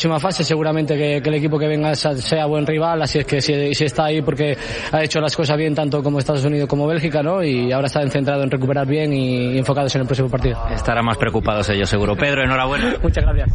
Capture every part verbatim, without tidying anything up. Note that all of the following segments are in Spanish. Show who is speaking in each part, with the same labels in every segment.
Speaker 1: próxima fase seguramente que, que el equipo que venga sea buen rival, así es que si, si está ahí porque ha hecho las cosas bien tanto como Estados Unidos como Bélgica, ¿no? Y ahora está centrado en recuperar bien y, y enfocados en el próximo partido.
Speaker 2: Estarán más preocupados ellos seguro. Pedro, enhorabuena.
Speaker 1: Muchas gracias.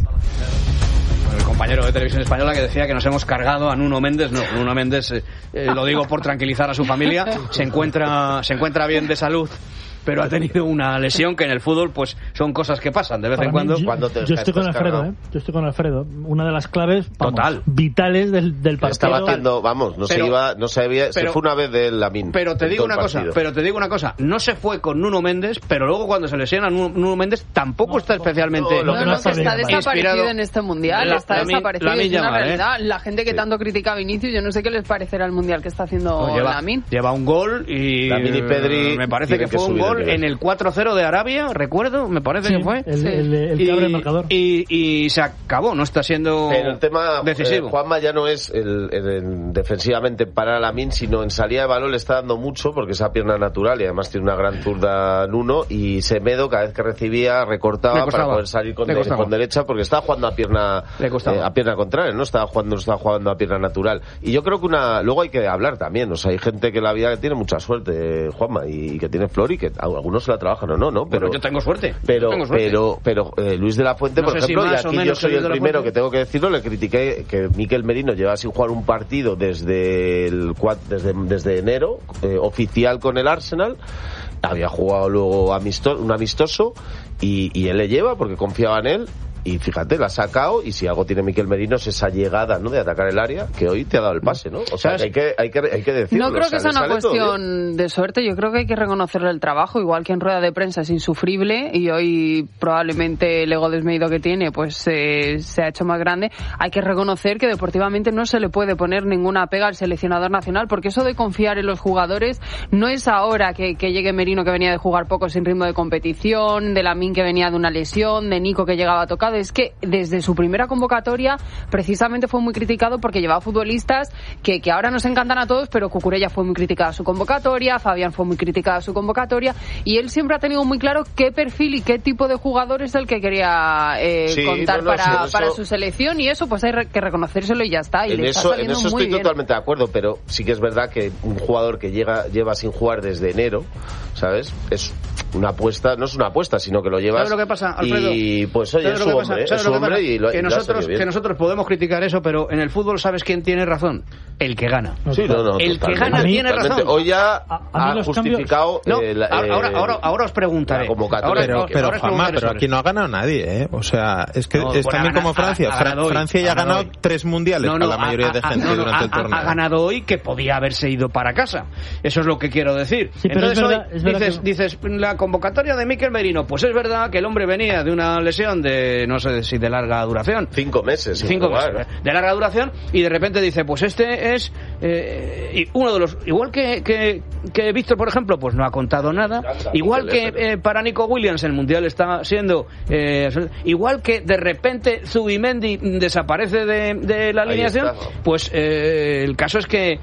Speaker 3: El compañero de Televisión Española que decía que nos hemos cargado a Nuno Méndez. No, Nuno Méndez, eh, eh, lo digo por tranquilizar a su familia, se encuentra, se encuentra bien de salud, pero ha tenido una lesión que en el fútbol pues son cosas que pasan de vez
Speaker 4: Para
Speaker 3: en cuando.
Speaker 4: Yo,
Speaker 3: cuando te
Speaker 4: yo estoy con Alfredo, ¿eh? Yo estoy con Alfredo. Una de las claves vamos,
Speaker 3: Total.
Speaker 4: vitales del, del partido.
Speaker 5: Estaba haciendo, vamos, no
Speaker 3: pero,
Speaker 5: se iba, no se había,
Speaker 3: pero,
Speaker 5: se fue una vez del Lamin.
Speaker 3: Pero te digo una cosa, pero te digo una cosa, no se fue con Nuno Méndez, pero luego cuando se lesiona Nuno, Nuno Méndez tampoco no, está especialmente.
Speaker 6: No, no, no, que está desaparecido en este mundial, la, está la, desaparecido, la, es una llama, realidad. ¿eh? La gente que sí. tanto critica a Vinicius, yo no sé qué les parecerá el mundial que está haciendo
Speaker 3: no, lleva,
Speaker 6: Lamin.
Speaker 3: Lleva un gol y
Speaker 5: Lamin y Pedri
Speaker 3: me parece que fue un gol en el cuatro cero de Arabia. Recuerdo, me parece
Speaker 4: sí,
Speaker 3: que fue.
Speaker 4: El, el, el que abre el marcador.
Speaker 3: Y, y se acabó, no está siendo
Speaker 5: Pero el tema,
Speaker 3: decisivo.
Speaker 5: Eh, Juanma ya no es el, el, el, defensivamente parar a Lamin, sino en salida de balón le está dando mucho porque esa pierna natural y además tiene una gran zurda Nuno y Semedo cada vez que recibía recortaba para poder salir con, de, con derecha porque estaba jugando a pierna eh, a pierna contraria, no estaba jugando, no estaba jugando a pierna natural. Y yo creo que una luego hay que hablar también, o sea, hay gente que en la vida que tiene mucha suerte, Juanma, y que tiene flor y que algunos se la trabajan o no, ¿no? Pero
Speaker 3: bueno, yo tengo suerte.
Speaker 5: Pero,
Speaker 3: tengo suerte.
Speaker 5: pero, pero eh, Luis de la Fuente,
Speaker 3: no
Speaker 5: por ejemplo,
Speaker 3: si
Speaker 5: y aquí yo soy el primero que tengo que decirlo, le critiqué que Mikel Merino lleva sin jugar un partido desde el desde, desde enero, eh, oficial con el Arsenal. Había jugado luego amistoso, un amistoso y, y él le lleva porque confiaba en él. Y fíjate, la ha sacado y si algo tiene Mikel Merino es esa llegada, ¿no?, de atacar el área que hoy te ha dado el pase, ¿no? O sea, que hay que hay que hay que decirlo.
Speaker 6: No creo
Speaker 5: o sea,
Speaker 6: que sea una cuestión de suerte, yo creo que hay que reconocerle el trabajo, igual que en rueda de prensa es insufrible y hoy probablemente el ego desmedido que tiene pues eh, se ha hecho más grande. Hay que reconocer que deportivamente no se le puede poner ninguna pega al seleccionador nacional, porque eso de confiar en los jugadores no es ahora que, que llegue Merino, que venía de jugar poco sin ritmo de competición, de Lamin, que venía de una lesión, de Nico, que llegaba tocado. Es que desde su primera convocatoria precisamente fue muy criticado porque llevaba futbolistas que, que ahora nos encantan a todos, pero Cucurella fue muy criticada su convocatoria, Fabián fue muy criticada su convocatoria, y él siempre ha tenido muy claro qué perfil y qué tipo de jugador es el que quería eh, sí, contar no, no, para, eso, para su selección, y eso pues hay que reconocérselo y ya está. Y
Speaker 5: en
Speaker 6: le
Speaker 5: eso,
Speaker 6: está
Speaker 5: en eso
Speaker 6: muy
Speaker 5: estoy
Speaker 6: bien.
Speaker 5: totalmente de acuerdo, pero sí que es verdad que un jugador que llega lleva sin jugar desde enero, ¿sabes? Es una apuesta, no es una apuesta, sino que lo llevas.
Speaker 3: ¿Sabes lo que pasa, Alfredo?
Speaker 5: Y pues oye, es su hombre, es su hombre y lo,
Speaker 3: que
Speaker 5: y
Speaker 3: nosotros
Speaker 5: lo
Speaker 3: que nosotros podemos criticar eso, pero en el fútbol ¿sabes quién tiene razón? El que gana.
Speaker 5: Sí, no, no,
Speaker 3: el que gana
Speaker 5: totalmente.
Speaker 3: tiene razón.
Speaker 5: Hoy ya a, a ha justificado
Speaker 3: cambios...
Speaker 5: eh, la,
Speaker 3: no, ahora, ahora, ahora os preguntaré.
Speaker 7: Ahora, pero, pero, ahora Juanma, pero aquí no ha ganado nadie, ¿eh? O sea, es que no, es también como Francia. Ha, ha Francia ya ha ganado hoy. tres mundiales no, no, a la mayoría a, de gente a, no, no, durante
Speaker 3: a,
Speaker 7: el torneo.
Speaker 3: Ha ganado hoy que podía haberse ido para casa. Eso es lo que quiero decir.
Speaker 4: Sí, pero
Speaker 3: Entonces
Speaker 4: es verdad,
Speaker 3: hoy
Speaker 4: es verdad
Speaker 3: dices,
Speaker 4: que...
Speaker 3: dices, la convocatoria de Mikel Merino, pues es verdad que el hombre venía de una lesión de, no sé si de larga duración.
Speaker 5: Cinco meses.
Speaker 3: Cinco meses. De larga duración, y de repente dice, pues este es eh, y uno de los, igual que, que, que Víctor, por ejemplo, pues no ha contado nada. Igual que eh, para Nico Williams el mundial está siendo eh, igual que de repente Zubimendi desaparece de, de la alineación, pues eh, el caso es que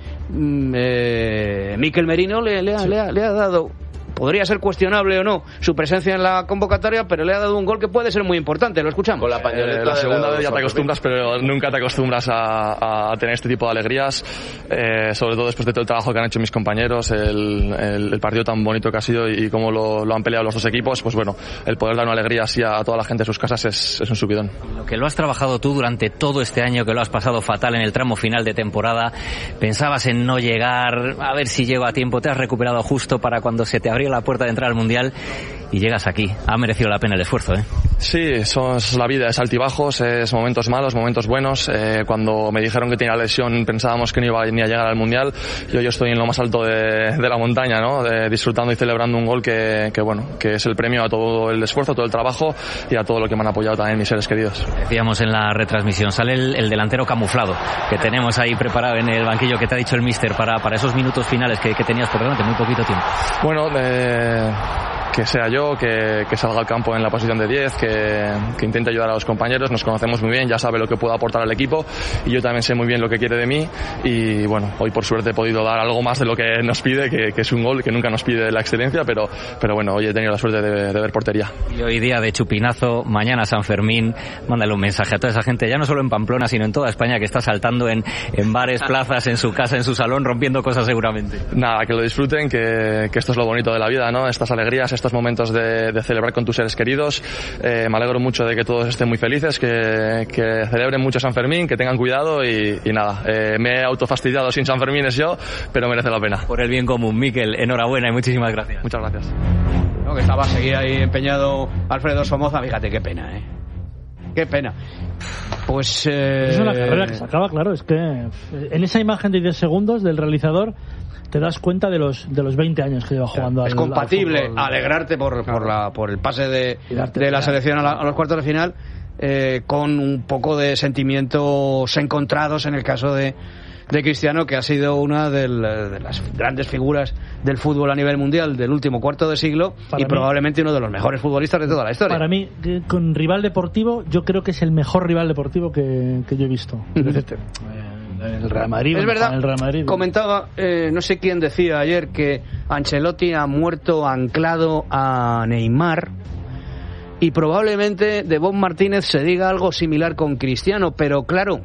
Speaker 3: eh, Mikel Merino le, le, ha, le, ha, le ha dado, podría ser cuestionable o no su presencia en la convocatoria, pero le ha dado un gol que puede ser muy importante. Lo escuchamos.
Speaker 5: Con la pañoleta
Speaker 8: eh, la segunda
Speaker 5: vez
Speaker 8: ya te acostumbras, pero nunca te acostumbras a, a tener este tipo de alegrías, eh, sobre todo después de todo el trabajo que han hecho mis compañeros, el, el, el partido tan bonito que ha sido y, y cómo lo, lo han peleado los dos equipos. Pues bueno, el poder dar una alegría así a toda la gente de sus casas es, es un subidón.
Speaker 2: Lo que lo has trabajado tú durante todo este año, que lo has pasado fatal en el tramo final de temporada, pensabas en no llegar, a ver si llego a tiempo, te has recuperado justo para cuando se te abrió la puerta de entrar al Mundial y llegas aquí. Ha merecido la pena el esfuerzo, ¿eh?
Speaker 8: Sí, eso es la vida, es altibajos, es momentos malos, momentos buenos. Eh, cuando me dijeron que tenía lesión pensábamos que no iba ni a llegar al Mundial. Yo, yo estoy en lo más alto de, de la montaña, ¿no? De, disfrutando y celebrando un gol que, que, bueno, que es el premio a todo el esfuerzo, todo el trabajo y a todo lo que me han apoyado también mis seres queridos.
Speaker 2: Decíamos en la retransmisión, sale el, el delantero camuflado que tenemos ahí preparado en el banquillo, que te ha dicho el míster para, para esos minutos finales que, que tenías por delante, muy poquito tiempo.
Speaker 8: Bueno, eh... que sea yo, que, que salga al campo en la posición de diez, que, que intente ayudar a los compañeros. Nos conocemos muy bien, ya sabe lo que puedo aportar al equipo y yo también sé muy bien lo que quiere de mí y bueno, hoy por suerte he podido dar algo más de lo que nos pide, que, que es un gol, que nunca nos pide la excelencia, pero, pero bueno, hoy he tenido la suerte de, de ver portería.
Speaker 2: Y hoy día de chupinazo, mañana San Fermín, mándale un mensaje a toda esa gente, ya no solo en Pamplona, sino en toda España, que está saltando en, en bares, plazas, en su casa, en su salón, rompiendo cosas seguramente.
Speaker 8: Nada, que lo disfruten, que, que esto es lo bonito de la vida, ¿no? Estas alegrías, estos momentos de, de celebrar con tus seres queridos. Eh, me alegro mucho de que todos estén muy felices, que, que celebren mucho San Fermín, que tengan cuidado y, y nada, eh, me he autofastidiado sin San Fermín es yo, pero merece la pena.
Speaker 2: Por el bien común, Mikel, enhorabuena y muchísimas gracias.
Speaker 8: Muchas gracias.
Speaker 3: No, que estaba seguía ahí empeñado Alfredo Somoza, fíjate qué pena, ¿eh? Qué pena. Pues eh...
Speaker 4: es una carrera que se acaba, claro, es que en esa imagen de diez segundos del realizador te das cuenta de los de los veinte años que lleva jugando al,
Speaker 3: es compatible
Speaker 4: al fútbol.
Speaker 3: Alegrarte por, por, la, por el pase de, de la selección a, la, a los cuartos de final eh, con un poco de sentimientos encontrados en el caso de de Cristiano, que ha sido una de, la, de las grandes figuras del fútbol a nivel mundial del último cuarto de siglo para y mí, probablemente uno de los mejores futbolistas de toda la historia.
Speaker 4: Para mí, con rival deportivo, yo creo que es el mejor rival deportivo que, que yo he visto. Uh-huh. El Real Madrid.
Speaker 3: Es verdad,
Speaker 4: el Real Madrid.
Speaker 3: Comentaba, eh, no sé quién decía ayer, que Ancelotti ha muerto anclado a Neymar y probablemente de Bob Martínez se diga algo similar con Cristiano, pero claro,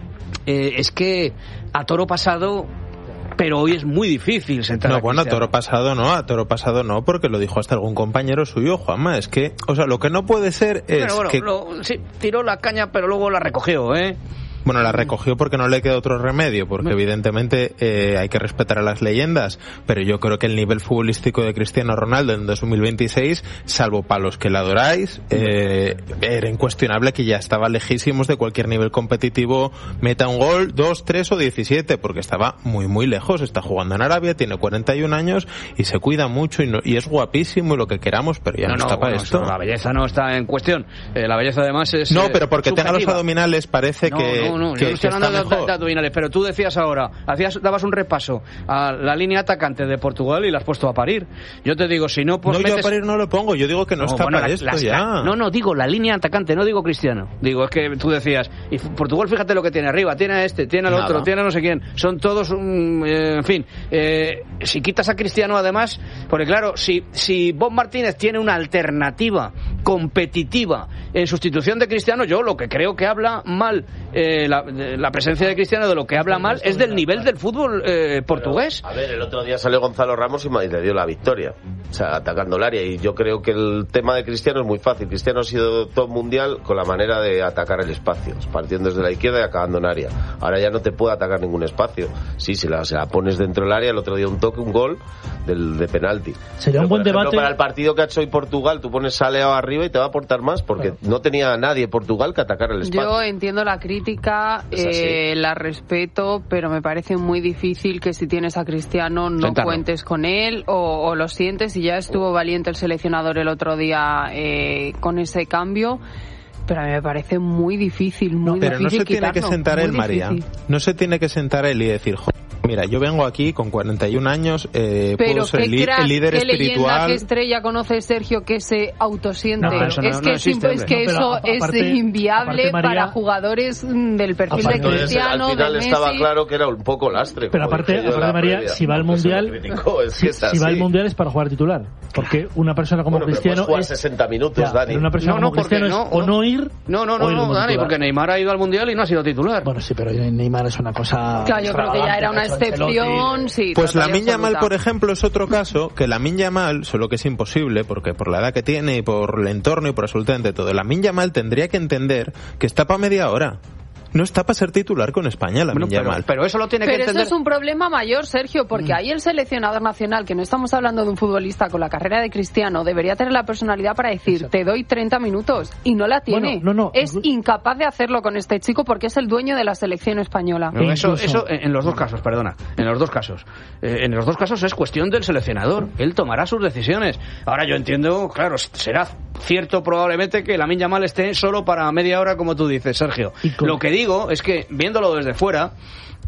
Speaker 3: eh, es que a toro pasado, pero hoy es muy difícil sentar
Speaker 7: no,
Speaker 3: a
Speaker 7: bueno, a
Speaker 3: Cristiano.
Speaker 7: toro pasado no, a toro pasado no, porque lo dijo hasta algún compañero suyo, Juanma, es que, o sea, lo que no puede ser es
Speaker 3: bueno, bueno,
Speaker 7: que...
Speaker 3: Lo, sí, tiró la caña, pero luego la recogió, ¿eh?
Speaker 7: Bueno, la recogió porque no le queda otro remedio, porque evidentemente eh, hay que respetar a las leyendas, pero yo creo que el nivel futbolístico de Cristiano Ronaldo en dos mil veintiséis, salvo para los que la adoráis, eh, era incuestionable que ya estaba lejísimos de cualquier nivel competitivo, meta un gol, dos, tres o diecisiete, porque estaba muy muy lejos, está jugando en Arabia, tiene cuarenta y un años y se cuida mucho y, no, y es guapísimo y lo que queramos, pero ya no, no está no, para bueno, esto.
Speaker 3: La belleza no está en cuestión, eh, la belleza además es
Speaker 7: No, pero porque
Speaker 3: subjetiva.
Speaker 7: tenga los abdominales parece
Speaker 3: no,
Speaker 7: que...
Speaker 3: No, no,
Speaker 7: que,
Speaker 3: yo no estoy hablando de,
Speaker 7: mejor.
Speaker 3: de abdominales, pero tú decías ahora, hacías, dabas un repaso a la línea atacante de Portugal y la has puesto a parir. Yo te digo, si no... Pues
Speaker 7: no,
Speaker 3: metes...
Speaker 7: yo a parir no lo pongo, yo digo que no, no está bueno, para la, esto las, ya.
Speaker 3: La, no, no, digo la línea atacante, no digo Cristiano. Digo, es que tú decías, y Portugal fíjate lo que tiene arriba, tiene a este, tiene al Nada. otro, tiene a no sé quién. Son todos, um, eh, en fin, eh, si quitas a Cristiano además, porque claro, si, si Bob Martínez tiene una alternativa competitiva en sustitución de Cristiano, yo lo que creo que habla mal eh, la, la presencia de Cristiano, de lo que habla mal es del nivel del fútbol eh, portugués.
Speaker 5: Pero, a ver, el otro día salió Gonzalo Ramos y le dio la victoria, o sea, atacando el área, y yo creo que el tema de Cristiano es muy fácil. Cristiano ha sido top mundial con la manera de atacar el espacio, partiendo desde la izquierda y acabando en área. Ahora ya no te puede atacar ningún espacio. Sí, si la, si la pones dentro del área, el otro día un toque, un gol del, de penalti.
Speaker 4: Sería
Speaker 5: Pero,
Speaker 4: un buen
Speaker 5: ejemplo,
Speaker 4: debate.
Speaker 5: Para el partido que ha hecho hoy Portugal, tú pones Saleao arriba y te va a aportar más, porque claro, no tenía a nadie Portugal que atacar el espacio.
Speaker 6: Yo entiendo la crítica, eh, la respeto, pero me parece muy difícil que si tienes a Cristiano no Sentarlo. cuentes con él o, o lo sientes, y ya estuvo valiente el seleccionador el otro día eh, con ese cambio. Pero a mí me parece muy difícil, muy
Speaker 7: no, pero
Speaker 6: difícil
Speaker 7: no se
Speaker 6: quitarlo,
Speaker 7: tiene que sentar él, María. No se tiene que sentar él y decir, mira, yo vengo aquí con cuarenta y un años, eh, puedo ser el,
Speaker 6: crack,
Speaker 7: el líder
Speaker 6: qué
Speaker 7: espiritual.
Speaker 6: Leyenda, qué estrella conoce Sergio que se autosiente.
Speaker 3: No, eso no,
Speaker 6: es
Speaker 3: no,
Speaker 6: que,
Speaker 3: no existe,
Speaker 6: es, que
Speaker 3: no,
Speaker 6: eso
Speaker 4: aparte,
Speaker 6: es inviable
Speaker 4: aparte, María,
Speaker 6: para jugadores del perfil de Cristiano,
Speaker 5: al final
Speaker 6: de Messi.
Speaker 5: estaba claro que era un poco lastre.
Speaker 4: Pero aparte, aparte María, previa, si va al mundial, criticó, es que si, si va al mundial es para jugar titular, porque una persona como
Speaker 5: bueno,
Speaker 4: Cristiano
Speaker 5: jugar
Speaker 4: es
Speaker 5: sesenta minutos,
Speaker 4: ya,
Speaker 5: Dani.
Speaker 4: Una persona
Speaker 3: no, no,
Speaker 4: como Cristiano
Speaker 3: no,
Speaker 4: es o no ir,
Speaker 3: no, no, no, no, Dani, porque Neymar ha ido al mundial y no ha sido titular.
Speaker 4: Bueno, sí, pero Neymar es una cosa.
Speaker 6: Claro, yo creo que ya era una excepción, sí.
Speaker 7: Pues Lamine Yamal, por ejemplo, es otro caso, que Lamine Yamal, solo que es imposible, porque por la edad que tiene y por el entorno y por absolutamente todo, Lamine Yamal tendría que entender que está para media hora. No está para ser titular con España, Lamine
Speaker 3: bueno,
Speaker 7: Yamal.
Speaker 3: Pero, pero eso lo tiene
Speaker 6: pero
Speaker 3: que entender.
Speaker 6: Pero eso es un problema mayor, Sergio, porque ahí el seleccionador nacional, que no estamos hablando de un futbolista con la carrera de Cristiano, debería tener la personalidad para decir, exacto, te doy treinta minutos, y no la tiene.
Speaker 4: Bueno, no, no.
Speaker 6: Es incapaz de hacerlo con este chico porque es el dueño de la selección española.
Speaker 3: No, eso, eso en los dos casos, perdona, en los dos casos. Eh, en los dos casos es cuestión del seleccionador. Él tomará sus decisiones. Ahora yo entiendo, claro, será cierto probablemente que Lamine Yamal esté solo para media hora, como tú dices, Sergio. Lo que digo es que, viéndolo desde fuera,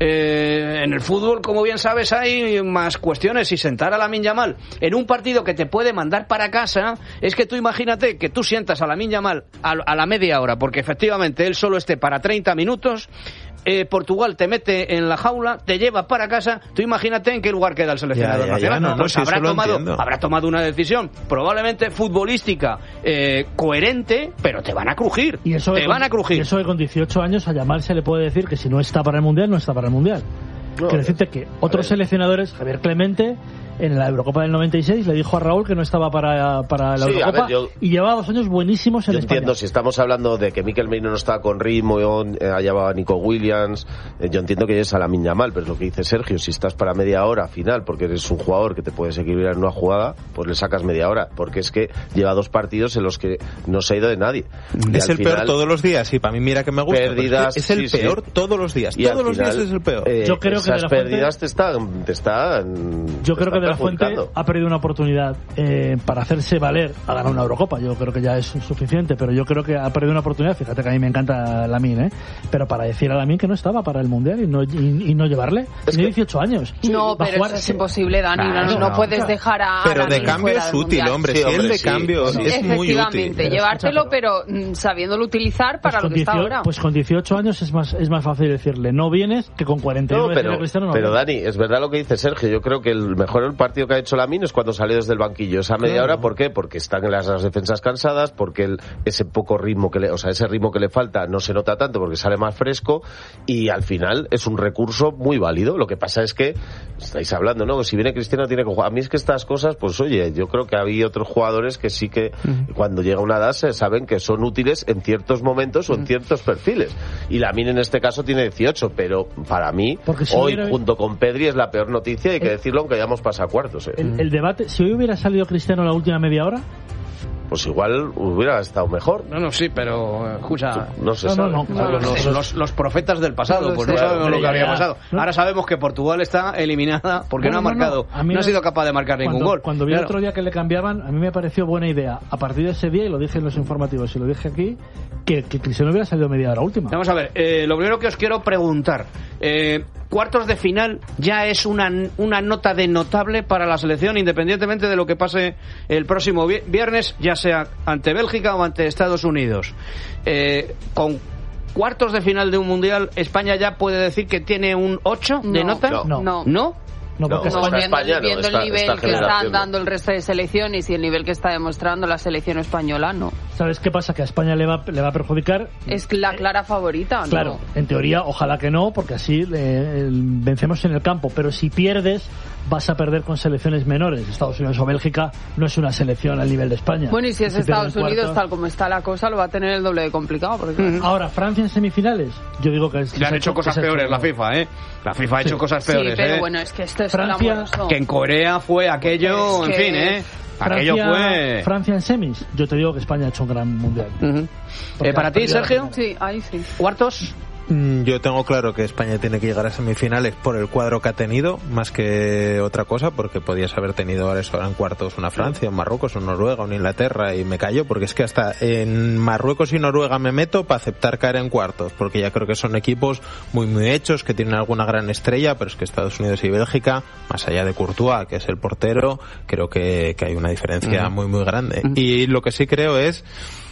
Speaker 3: Eh, en el fútbol, como bien sabes, hay más cuestiones y sentar a Lamine Yamal en un partido que te puede mandar para casa, es que tú imagínate que tú sientas a Lamine Yamal a, a la media hora, porque efectivamente él solo esté para treinta minutos, eh, Portugal te mete en la jaula, te lleva para casa, tú imagínate en qué lugar queda el seleccionador
Speaker 7: ya, ya,
Speaker 3: nacional.
Speaker 7: ya, no, no,
Speaker 3: pues
Speaker 7: si
Speaker 3: habrá, tomado,
Speaker 7: entiendo.
Speaker 3: habrá tomado una decisión probablemente futbolística eh, coherente, pero te van a crujir,
Speaker 4: y eso
Speaker 3: te
Speaker 4: con,
Speaker 3: van a crujir.
Speaker 4: Y eso que con dieciocho años a Yamal se le puede decir que si no está para el Mundial, no está para el Mundial. No, Quiero decirte que otros seleccionadores, Javier Clemente, en la Eurocopa del noventa y seis le dijo a Raúl que no estaba para, para la
Speaker 5: sí,
Speaker 4: Eurocopa,
Speaker 5: ver, yo,
Speaker 4: y llevaba dos años buenísimos en
Speaker 5: yo
Speaker 4: España.
Speaker 5: Entiendo, si estamos hablando de que Mikel Merino no estaba con ritmo, eh, allá va Nico Williams, eh, yo entiendo que es a Lamine Yamal, pero es lo que dice Sergio, si estás para media hora final, porque eres un jugador que te puedes equilibrar en una jugada, pues le sacas media hora, porque es que lleva dos partidos en los que no se ha ido de nadie.
Speaker 7: Es el final, peor todos los días, y para mí mira que me gusta,
Speaker 5: pérdidas,
Speaker 7: es, que es el
Speaker 5: sí,
Speaker 7: peor
Speaker 5: sí.
Speaker 7: todos los días,
Speaker 5: y
Speaker 7: todos los
Speaker 5: final,
Speaker 7: días es el peor.
Speaker 5: Eh,
Speaker 4: yo creo que
Speaker 5: esas
Speaker 4: de la
Speaker 5: pérdidas
Speaker 4: Fuente,
Speaker 5: te están, te están
Speaker 4: yo
Speaker 5: te
Speaker 4: creo
Speaker 5: están
Speaker 4: que de la Fuente ha perdido una oportunidad eh, para hacerse valer a ganar una Eurocopa. Yo creo que ya es suficiente, pero yo creo que ha perdido una oportunidad. Fíjate que a mí me encanta Lamine, ¿eh? Pero para decir a Lamine que no estaba para el Mundial y no, y, y no llevarle, tiene dieciocho años.
Speaker 6: No, pero jugar, eso es imposible, Dani. Claro, no, no, no puedes dejar a.
Speaker 7: Pero
Speaker 6: a
Speaker 7: de cambio es útil, hombre. Sí, hombre, sí, de cambio sí, es muy útil.
Speaker 6: Efectivamente, llevártelo, pero sabiéndolo utilizar para
Speaker 4: pues
Speaker 6: lo que
Speaker 4: dieciocho,
Speaker 6: está ahora.
Speaker 4: Pues con dieciocho años es más es más fácil decirle no vienes que con cuarenta y nueve
Speaker 5: no, pero,
Speaker 4: Cristiano no
Speaker 5: pero
Speaker 4: vienes.
Speaker 5: Dani, es verdad lo que dice Sergio. Yo creo que el mejor partido que ha hecho Lamine es cuando salió desde el banquillo. Esa media claro. hora, ¿por qué? Porque están las, las defensas cansadas, porque el, ese poco ritmo que le, o sea, ese ritmo que le falta no se nota tanto porque sale más fresco y al final es un recurso muy válido. Lo que pasa es que estáis hablando, ¿no? Si viene Cristiano tiene que jugar. A mí es que estas cosas, pues oye, yo creo que había otros jugadores que sí que uh-huh. cuando llega una edad se saben que son útiles en ciertos momentos o en uh-huh. ciertos perfiles. Y Lamine en este caso tiene dieciocho, pero para mí si hoy hubiera... junto con Pedri es la peor noticia, hay que el... decirlo aunque hayamos pasado a cuartos. ¿eh?
Speaker 4: El, el debate, si hoy hubiera salido Cristiano la última media hora,
Speaker 5: pues igual hubiera estado mejor.
Speaker 3: No, no, sí, pero escucha,
Speaker 5: no se
Speaker 4: no,
Speaker 5: sabe.
Speaker 4: No, no,
Speaker 3: claro, los, los, los profetas del pasado, no, pues no sabemos lo que habría pasado. Ahora sabemos que Portugal está eliminada porque no, no ha marcado, no, no. no ha sido capaz de marcar
Speaker 4: cuando,
Speaker 3: ningún gol.
Speaker 4: Cuando vi claro. el otro día que le cambiaban, a mí me pareció buena idea, a partir de ese día, y lo dije en los informativos y lo dije aquí, que, que Cristiano hubiera salido media hora última.
Speaker 3: Vamos a ver, eh, lo primero que os quiero preguntar, eh, cuartos de final ya es una, una nota de notable para la selección, independientemente de lo que pase el próximo viernes, ya sea ante Bélgica o ante Estados Unidos. Eh, con cuartos de final de un mundial, España ya puede decir que tiene un ocho de
Speaker 6: no,
Speaker 3: nota.
Speaker 6: No, no.
Speaker 3: ¿No?
Speaker 4: No, porque
Speaker 6: no,
Speaker 4: España,
Speaker 6: viendo,
Speaker 5: España,
Speaker 6: viendo
Speaker 5: no, esta,
Speaker 6: el nivel
Speaker 5: esta
Speaker 6: que están dando el resto de selecciones y el nivel que está demostrando la selección española, no.
Speaker 4: ¿Sabes qué pasa? Que a España le va, le va a perjudicar.
Speaker 6: Es la clara favorita, ¿no?
Speaker 4: Claro, en teoría, ojalá que no, porque así eh, vencemos en el campo. Pero si pierdes, vas a perder con selecciones menores. Estados Unidos o Bélgica no es una selección al nivel de España.
Speaker 6: Bueno, y si es
Speaker 4: si
Speaker 6: Estados Unidos,
Speaker 4: cuartos,
Speaker 6: tal como está la cosa, lo va a tener el doble de complicado. Porque...
Speaker 4: Uh-huh. Ahora, Francia en semifinales, yo digo que es.
Speaker 3: Le han hecho cosas peores la FIFA, ¿eh? La FIFA ha hecho
Speaker 4: sí.
Speaker 3: cosas peores,
Speaker 6: sí, pero
Speaker 3: ¿eh?
Speaker 6: bueno, es que esto es
Speaker 4: Francia,
Speaker 3: que en Corea fue aquello,
Speaker 6: es que...
Speaker 3: en fin, ¿eh?
Speaker 4: Francia,
Speaker 3: aquello fue...
Speaker 4: Francia en semis, yo te digo que España ha hecho un gran mundial.
Speaker 3: Uh-huh. Eh, ¿Para ti, Sergio?
Speaker 6: Sí, ahí sí.
Speaker 3: ¿Cuartos?
Speaker 7: Yo tengo claro que España tiene que llegar a semifinales por el cuadro que ha tenido, más que otra cosa, porque podías haber tenido ahora eso en cuartos una Francia, un Marruecos, un Noruega, un Inglaterra, y me callo, porque es que hasta en Marruecos y Noruega me meto para aceptar caer en cuartos, porque ya creo que son equipos muy muy hechos, que tienen alguna gran estrella, pero es que Estados Unidos y Bélgica, más allá de Courtois, que es el portero, creo que, que hay una diferencia uh-huh. muy muy grande. Uh-huh. Y lo que sí creo es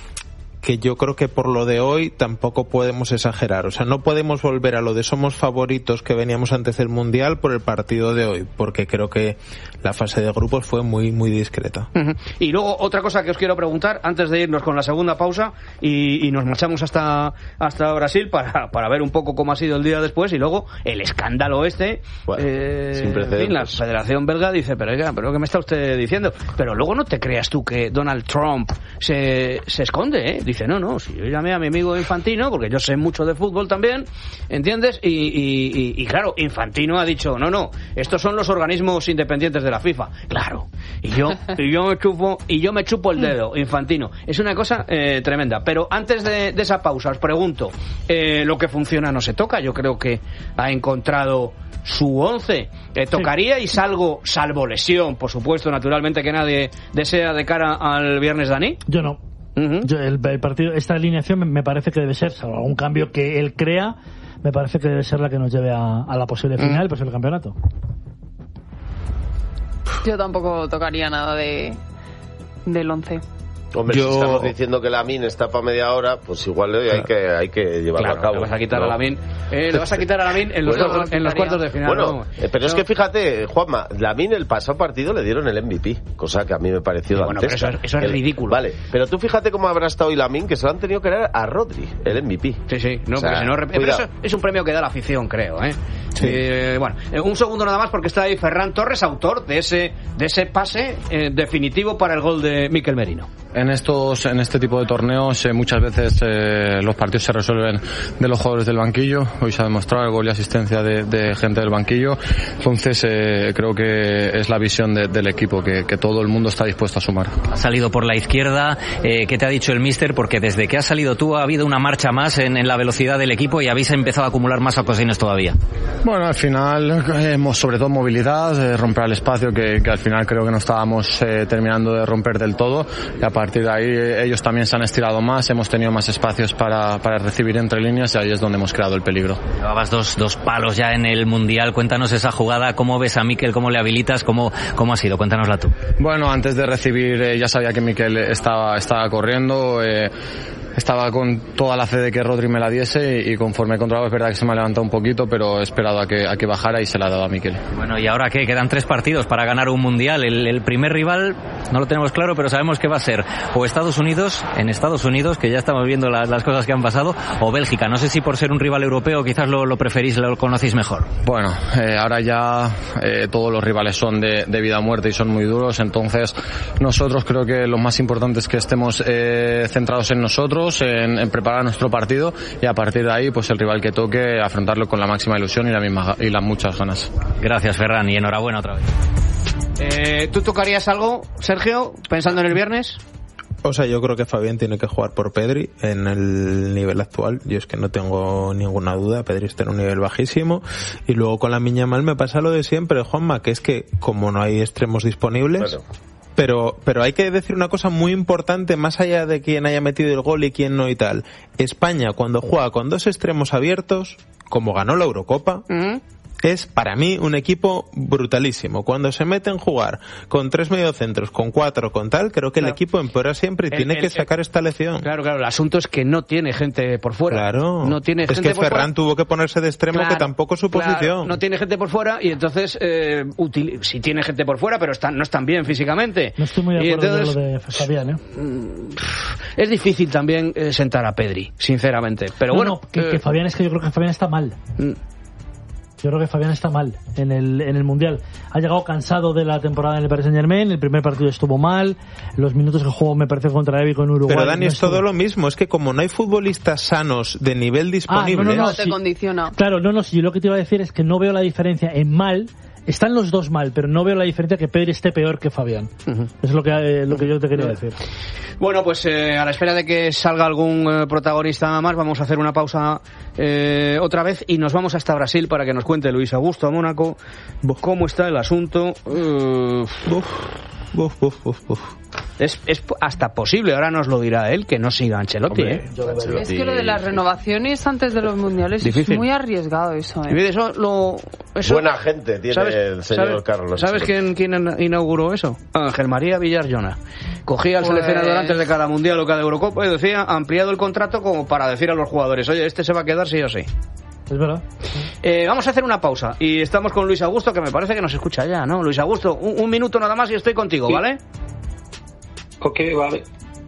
Speaker 7: que yo creo que por lo de hoy tampoco podemos exagerar, o sea, no podemos volver a lo de somos favoritos que veníamos antes del Mundial por el partido de hoy, porque creo que la fase de grupos fue muy muy discreta.
Speaker 3: Uh-huh. Y luego otra cosa que os quiero preguntar antes de irnos con la segunda pausa y, y nos marchamos hasta hasta Brasil para, para ver un poco cómo ha sido el día después, y luego el escándalo este,
Speaker 5: bueno,
Speaker 3: eh,
Speaker 5: sin precedentes.
Speaker 3: En fin, la Federación Belga dice, pero oiga, pero ¿qué me está usted diciendo? Pero luego no te creas tú que Donald Trump se, se esconde, ¿eh? Dice, no, no, si yo llamé a mi amigo Infantino, porque yo sé mucho de fútbol también, ¿entiendes? Y, y, y, y claro, Infantino ha dicho, no, no, estos son los organismos independientes de la FIFA. Claro, y yo, y yo me chupo, y yo me chupo el dedo, Infantino. Es una cosa eh, tremenda. Pero antes de, de esa pausa, os pregunto, eh, lo que funciona no se toca. Yo creo que ha encontrado su once. Eh, tocaría sí. y salgo, salvo lesión, por supuesto, naturalmente, que nadie desea de cara al viernes, Dani.
Speaker 4: Yo no. Uh-huh. Yo, el, el partido, esta alineación me parece que debe ser, salvo algún cambio que él crea, me parece que debe ser la que nos lleve a, a la posible final, mm. pues el campeonato.
Speaker 6: Yo tampoco tocaría nada de del once.
Speaker 5: Hombre, Yo... si estamos diciendo que Lamine está para media hora, pues igual hoy hay que hay que llevarlo
Speaker 3: claro,
Speaker 5: a cabo.
Speaker 3: Le vas a quitar ¿no? a Lamine, eh, le vas a quitar a Lamine en los, bueno, cuartos, en los cuartos de final.
Speaker 5: Bueno,
Speaker 3: ¿no?
Speaker 5: eh, pero no. es que fíjate, Juanma, Lamine el pasado partido le dieron el M V P, cosa que a mí me pareció sí,
Speaker 3: bueno, pero eso, eso es el, ridículo.
Speaker 5: Vale, pero tú fíjate cómo habrá estado hoy Lamine, que se lo han tenido que dar a Rodri, el M V P.
Speaker 3: Sí, sí, no, o sea, porque si no, pero eso es un premio que da la afición, creo, ¿eh? Sí. Eh, bueno, un segundo nada más porque está ahí Ferran Torres, autor de ese de ese pase eh, definitivo para el gol de Mikel Merino.
Speaker 8: En estos en este tipo de torneos eh, muchas veces eh, los partidos se resuelven de los jugadores del banquillo. Hoy se ha demostrado el gol y asistencia de, de gente del banquillo. Entonces eh, creo que es la visión de, del equipo que, que todo el mundo está dispuesto a sumar.
Speaker 2: Ha salido por la izquierda. Eh, ¿Qué te ha dicho el míster? Porque desde que has salido tú ha habido una marcha más en, en la velocidad del equipo y habéis empezado a acumular más occasiones todavía.
Speaker 8: Bueno, al final hemos sobre todo movilidad, eh, romper el espacio que, que al final creo que no estábamos eh, terminando de romper del todo, y a partir de ahí eh, ellos también se han estirado más, hemos tenido más espacios para, para recibir entre líneas y ahí es donde hemos creado el peligro.
Speaker 2: Llevabas dos, dos palos ya en el Mundial, cuéntanos esa jugada, cómo ves a Mikel, cómo le habilitas, cómo, cómo ha sido, cuéntanosla tú.
Speaker 8: Bueno, antes de recibir eh, ya sabía que Mikel estaba, estaba corriendo, eh, estaba con toda la fe de que Rodri me la diese y, y conforme he controlado es verdad que se me ha levantado un poquito, pero he esperado a que, a que bajara y se la ha dado a Mikel.
Speaker 2: Bueno, ¿y ahora qué? Quedan tres partidos para ganar un Mundial. El, el primer rival no lo tenemos claro, pero sabemos que va a ser o Estados Unidos, en Estados Unidos, que ya estamos viendo las, las cosas que han pasado, o Bélgica. No sé si por ser un rival europeo quizás lo, lo preferís, lo conocéis mejor.
Speaker 8: Bueno, eh, ahora ya eh, todos los rivales son de, de vida o muerte y son muy duros, entonces nosotros creo que lo más importante es que estemos eh, centrados en nosotros, en, en preparar nuestro partido y a partir de ahí pues el rival que toque afrontarlo con la máxima ilusión y, la misma, y las muchas ganas.
Speaker 2: Gracias, Ferran, y enhorabuena otra vez.
Speaker 3: Eh, ¿Tú tocarías algo, Sergio, pensando en el viernes?
Speaker 7: O sea, yo creo que Fabián tiene que jugar por Pedri en el nivel actual. Yo es que no tengo ninguna duda. Pedri está en un nivel bajísimo. Y luego con Lamine Yamal me pasa lo de siempre, Juanma, que es que como no hay extremos disponibles... Claro. Pero, pero hay que decir una cosa muy importante, más allá de quién haya metido el gol y quién no y tal. España, cuando juega con dos extremos abiertos, como ganó la Eurocopa, ¿Mm? es para mí un equipo brutalísimo. Cuando se mete en jugar con tres mediocentros, con cuatro, con tal, creo que claro. el equipo empeora siempre y el, tiene el, que sacar el, esta lección.
Speaker 3: Claro, claro, el asunto es que no tiene gente por fuera.
Speaker 7: Claro,
Speaker 3: no tiene
Speaker 7: es
Speaker 3: gente
Speaker 7: que
Speaker 3: por
Speaker 7: Ferran
Speaker 3: fuera.
Speaker 7: tuvo que ponerse de extremo, claro, que tampoco es su
Speaker 3: claro,
Speaker 7: posición.
Speaker 3: No tiene gente por fuera y entonces, eh, util, sí tiene gente por fuera, pero están, no están bien físicamente.
Speaker 4: No estoy muy de acuerdo
Speaker 3: entonces,
Speaker 4: con lo de Fabián, ¿eh?
Speaker 3: Es difícil también eh, sentar a Pedri, sinceramente. Pero
Speaker 4: no,
Speaker 3: bueno,
Speaker 4: no, que, eh, que Fabián es que yo creo que Fabián está mal. Mm. Yo creo que Fabián está mal en el en el Mundial. Ha llegado cansado de la temporada en el Paris Saint-Germain, el primer partido estuvo mal, los minutos que jugó me parece contra Evi con Uruguay.
Speaker 7: Pero Dani,
Speaker 4: no
Speaker 7: es todo lo mismo, es que como no hay futbolistas sanos de nivel disponible...
Speaker 6: Ah, no, no, no,
Speaker 7: sí.
Speaker 6: te condiciona.
Speaker 4: Claro, no, no, si yo lo que te iba a decir es que no veo la diferencia en mal. Están los dos mal, pero no veo la diferencia que Pedri esté peor que Fabián. Uh-huh. Eso es lo que, eh, lo que yo te quería decir.
Speaker 3: Bueno, pues eh, a la espera de que salga algún eh, protagonista más, vamos a hacer una pausa eh, otra vez y nos vamos hasta Brasil para que nos cuente Luis Augusto a Mónaco cómo está el asunto. Uh,
Speaker 7: uf, uf, uf, uf, uf.
Speaker 3: Es, es hasta posible, ahora nos lo dirá él, que no siga Ancelotti. Hombre, ¿eh?
Speaker 6: Ancelotti. Es que lo de las renovaciones antes de los mundiales difícil. Es muy arriesgado eso. ¿eh?
Speaker 3: Eso, lo, eso,
Speaker 5: Buena gente tiene ¿sabes, el señor
Speaker 3: ¿sabes,
Speaker 5: Carlos.
Speaker 3: ¿Sabes quién, quién inauguró eso? Ángel María Villarjona. Cogía al pues... seleccionador antes de cada mundial o cada Eurocopa y decía, ampliado el contrato como para decir a los jugadores, oye, este se va a quedar sí o sí.
Speaker 4: Es verdad.
Speaker 3: Eh, vamos a hacer una pausa y estamos con Luis Augusto, que me parece que nos escucha ya, ¿no? Luis Augusto, un, un minuto nada más y estoy contigo, sí. ¿Vale?
Speaker 9: Ok, vale.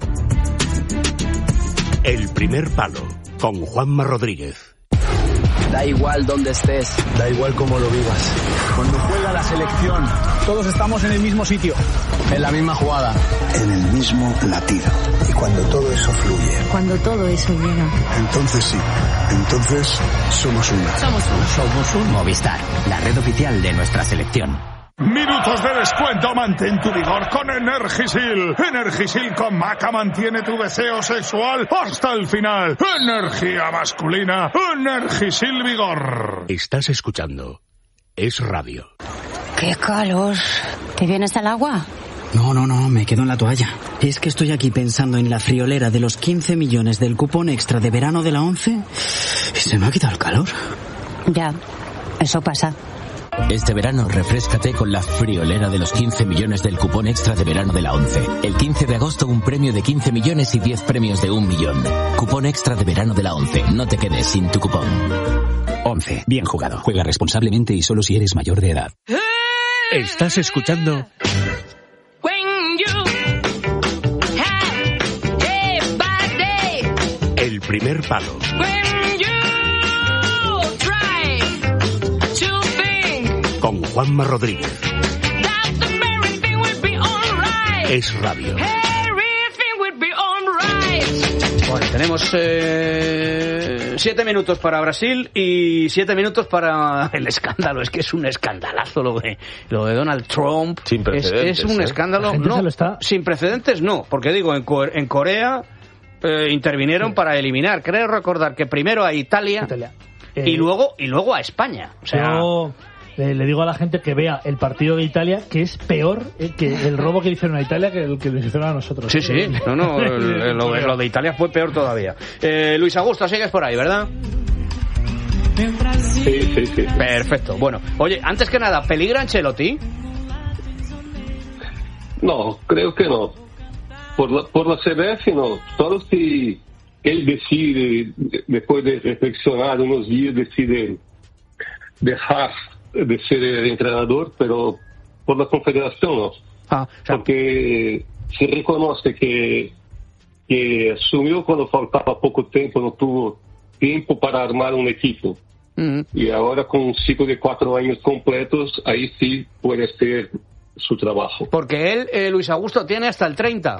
Speaker 10: El primer palo, con Juanma Rodríguez.
Speaker 11: Da igual donde estés,
Speaker 12: da igual cómo lo vivas.
Speaker 11: Cuando juega la selección,
Speaker 12: todos estamos en el mismo sitio,
Speaker 11: en la misma jugada,
Speaker 13: en el mismo latido.
Speaker 14: Y cuando todo eso fluye,
Speaker 15: cuando todo eso llega,
Speaker 13: entonces sí, entonces somos una.
Speaker 15: Somos uno.
Speaker 16: Somos un Movistar, la red oficial de nuestra selección.
Speaker 17: Minutos de descuento, mantén tu vigor con Energisil. Energisil con Maca mantiene tu deseo sexual hasta el final. Energía masculina, Energisil Vigor.
Speaker 10: Estás escuchando Es Radio.
Speaker 15: ¡Qué calor! ¿Te vienes al agua? No, no, no, me quedo en la toalla. Es que estoy aquí pensando en la friolera de los quince millones del cupón extra de verano de la ONCE y se me ha quitado el calor.
Speaker 18: Ya, eso pasa.
Speaker 16: Este verano refréscate con la friolera de los quince millones del cupón extra de verano de la ONCE. El quince de agosto un premio de quince millones y diez premios de un millón. Cupón extra de verano de la ONCE. No te quedes sin tu cupón.
Speaker 10: ONCE. Bien jugado. Juega responsablemente y solo si eres mayor de edad.
Speaker 19: Estás escuchando... El primer palo. Con Juanma Rodríguez. Es radio.
Speaker 3: Bueno, tenemos eh, siete minutos para Brasil y siete minutos para el escándalo. Es que es un escandalazo lo de, lo de Donald Trump.
Speaker 5: Sin precedentes.
Speaker 3: Es, es un
Speaker 5: ¿eh?
Speaker 3: escándalo. No, está... sin precedentes no, porque digo, en, Co- en Corea eh, intervinieron sí. para eliminar. Creo recordar que primero a Italia, Italia. Eh, y luego y luego a España. O sea...
Speaker 4: Yo... Eh, le digo a la gente que vea el partido de Italia, que es peor eh, que el robo que le hicieron a Italia que el que le hicieron a nosotros.
Speaker 3: Sí, sí, no, no, el, el, lo, lo de Italia fue peor todavía. Eh, Luis Augusto, sigues por ahí, ¿verdad?
Speaker 9: Sí, sí, sí.
Speaker 3: Perfecto, bueno. Oye, antes que nada, ¿peligra Ancelotti?
Speaker 9: No, creo que no. Por la, por la C B F no. Solo si él decide, después de reflexionar unos días, decide dejar de ser el entrenador, pero por la confederación no. Ah, o sea, porque se reconoce que, que asumió cuando faltaba poco tiempo, no tuvo tiempo para armar un equipo. Uh-huh. Y ahora con un ciclo de cuatro años completos, ahí sí puede ser su trabajo.
Speaker 3: Porque él, eh, Luis Augusto, tiene hasta el treinta.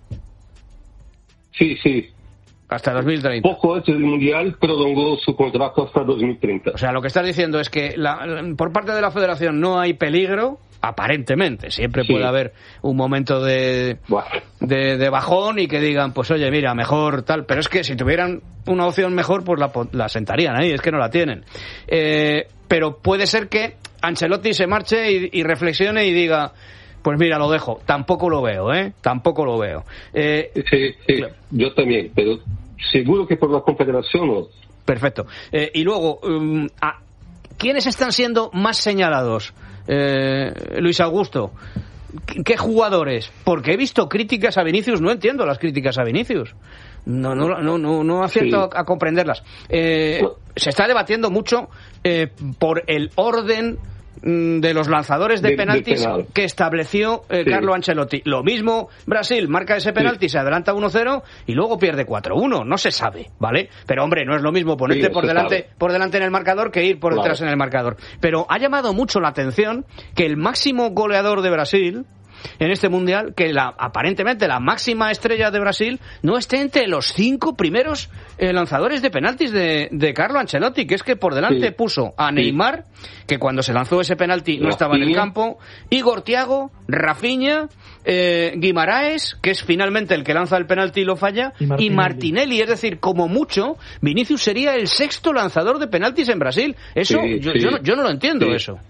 Speaker 9: Sí, sí.
Speaker 3: Hasta dos mil treinta.
Speaker 9: Poco antes del Mundial prolongó su contrato hasta dos mil treinta.
Speaker 3: O sea, lo que estás diciendo es que la, por parte de la Federación no hay peligro, aparentemente. Siempre sí. puede haber un momento de, de, de bajón y que digan, pues oye, mira, mejor tal. Pero es que si tuvieran una opción mejor, pues la, la sentarían ahí, es que no la tienen. Eh, pero puede ser que Ancelotti se marche y, y reflexione y diga... Pues mira, lo dejo. Tampoco lo veo, ¿eh? Tampoco lo veo. Eh,
Speaker 9: sí, sí, claro. Yo también, pero seguro que por la Confederación no.
Speaker 3: Perfecto. Eh, y luego, um, ¿a ¿quiénes están siendo más señalados? Eh, Luis Augusto, ¿qué jugadores? Porque he visto críticas a Vinicius, no entiendo las críticas a Vinicius. No, no, no, no, no acierto sí. a, a comprenderlas. Eh, se está debatiendo mucho eh, por el orden de los lanzadores de, de penaltis de que estableció eh, sí. Carlo Ancelotti. Lo mismo, Brasil marca ese penalti, sí. se adelanta uno cero y luego pierde cuatro uno. No se sabe, ¿vale? Pero hombre, no es lo mismo ponerte sí, por delante sabe. por delante en el marcador que ir por claro. detrás en el marcador. Pero ha llamado mucho la atención que el máximo goleador de Brasil en este mundial, que la aparentemente la máxima estrella de Brasil no esté entre los cinco primeros eh, lanzadores de penaltis de, de Carlo Ancelotti, que es que por delante sí. puso a Neymar, que cuando se lanzó ese penalti no Rafinha. estaba en el campo, Igor Thiago, Rafinha, eh, Guimaraes, que es finalmente el que lanza el penalti y lo falla, y Martinelli. y Martinelli, es decir, como mucho, Vinicius sería el sexto lanzador de penaltis en Brasil. Eso, sí, yo, sí. Yo, no, yo no lo entiendo sí. eso.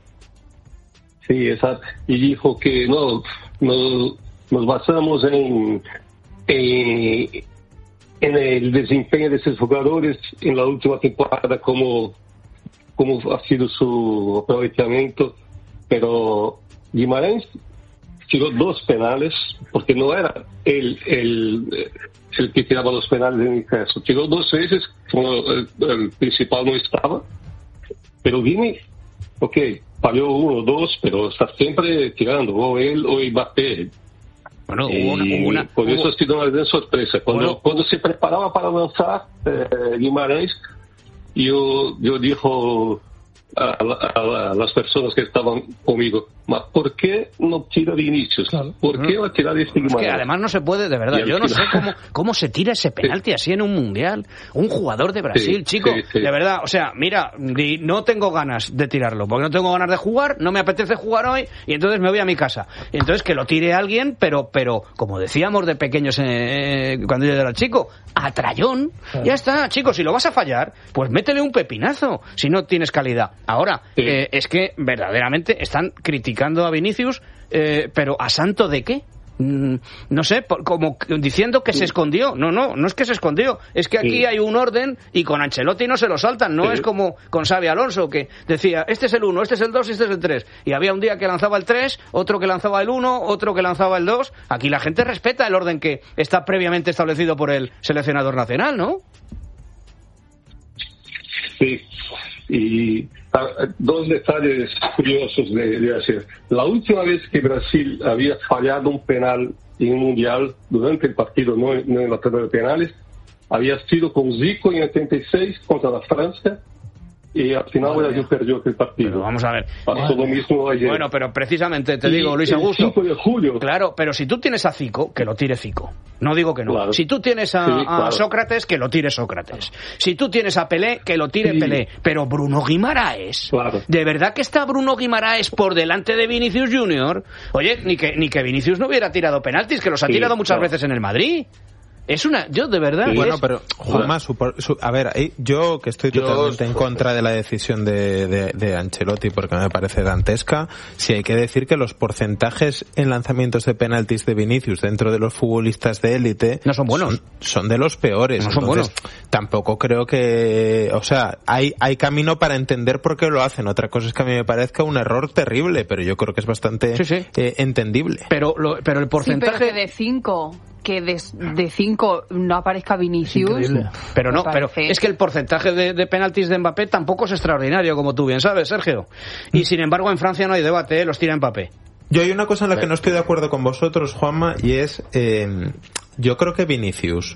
Speaker 9: Sí, exacto. Y dijo que no, no nos basamos en, en, en el desempeño de esos jugadores en la última temporada, como, como ha sido su aprovechamiento, pero Guimarães tiró dos penales, porque no era él el, el que tiraba los penales en el caso. Tiró dos veces, como el, el principal no estaba, pero Guimarães, ok, falló uno o dos, pero está siempre tirando, o él o Mbappé.
Speaker 3: Bueno, hubo una, hubo una,
Speaker 9: por eso
Speaker 3: hubo...
Speaker 9: ha sido una gran sorpresa. Cuando, bueno, cuando se preparaba para lanzar eh, Guimarães, yo, yo dijo a, a, a las personas que estaban conmigo, ¿por qué no tira Vinicius? Claro. ¿Por qué va a tirar este Guimarães?
Speaker 3: Es que además no se puede, de verdad, yo no sé cómo, cómo se tira ese penalti sí. así en un mundial, un jugador de Brasil, sí, chico, sí, sí. de verdad, o sea, mira, no tengo ganas de tirarlo, porque no tengo ganas de jugar, no me apetece jugar hoy, y entonces me voy a mi casa. Y entonces que lo tire alguien, pero, pero como decíamos de pequeños eh, cuando yo era chico, a trayón, claro. ya está, chicos, si lo vas a fallar, pues métele un pepinazo, si no tienes calidad. Ahora, sí. eh, es que verdaderamente están criticando criticando a Vinicius, eh, pero ¿a santo de qué? No sé, como diciendo que se escondió. No, no, no es que se escondió. Es que aquí sí. hay un orden y con Ancelotti no se lo saltan. No sí. es como con Xabi Alonso, que decía, este es el uno, este es el dos y este es el tres. Y había un día que lanzaba el tres, otro que lanzaba el uno, otro que lanzaba el dos. Aquí la gente respeta el orden que está previamente establecido por el seleccionador nacional, ¿no?
Speaker 9: Sí. Y dos detalles curiosos de, de hacer. La última vez que Brasil había fallado un penal en un mundial durante el partido, no, no en la tanda de penales, había sido con Zico en ochenta y seis contra la Francia. Y al final bueno, Brasil perdió aquel partido.
Speaker 3: Pero vamos a ver.
Speaker 9: Pasó lo mismo ayer.
Speaker 3: Bueno, pero precisamente te y digo, Luis Augusto.
Speaker 9: El cinco de julio.
Speaker 3: Claro, pero si tú tienes a Zico, que lo tire Zico. No digo que no. Claro. Si tú tienes a, sí, claro. a Sócrates, que lo tire Sócrates. Si tú tienes a Pelé, que lo tire sí. Pelé. Pero Bruno Guimaraes. Claro. ¿De verdad que está Bruno Guimaraes por delante de Vinicius Junior? Oye, ni que, ni que Vinicius no hubiera tirado penaltis, que los ha sí, tirado muchas claro. veces en el Madrid. Es una... Yo, de verdad...
Speaker 7: Sí. Bueno,
Speaker 3: es...
Speaker 7: pero, Juanma, su, su, a ver, yo que estoy yo, totalmente en contra de la decisión de, de, de Ancelotti porque me parece dantesca, sí hay que decir que los porcentajes en lanzamientos de penaltis de Vinicius dentro de los futbolistas de élite...
Speaker 3: No son buenos.
Speaker 7: Son, son de los peores.
Speaker 3: No son
Speaker 7: Entonces,
Speaker 3: buenos.
Speaker 7: Tampoco creo que... O sea, hay, hay camino para entender por qué lo hacen. Otra cosa es que a mí me parezca un error terrible, pero yo creo que es bastante sí, sí. Eh, entendible.
Speaker 3: Pero, lo, pero el porcentaje...
Speaker 6: Sí, pero que de cinco... que de cinco no aparezca Vinicius.
Speaker 3: Pero no, pero es que el porcentaje de, de penaltis de Mbappé tampoco es extraordinario, como tú bien sabes, Sergio. Y sin embargo en Francia no hay debate, ¿eh? Los tira Mbappé.
Speaker 7: Yo hay una cosa en la que no estoy de acuerdo con vosotros, Juanma, y es, eh, yo creo que Vinicius,